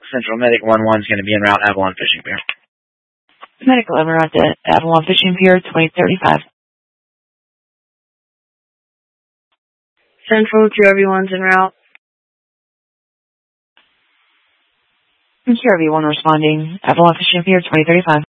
Central Medic 1-1 is going to be en route Avalon Fishing Pier. Medical en route to Avalon Fishing Pier 2035. Central QRV1's en route. QRV1 responding. Avalon Fishing Pier 2035.